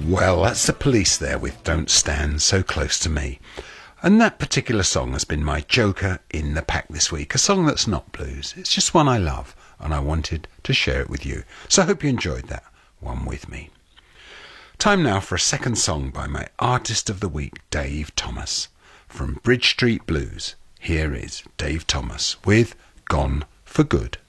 Well, that's the Police there with Don't Stand So Close to Me. And that particular song has been my joker in the pack this week. A song that's not blues. It's just one I love, and I wanted to share it with you. So I hope you enjoyed that one with me. Time now for a second song by my artist of the week, Dave Thomas. From Bridge Street Blues, here is Dave Thomas with Gone for Good.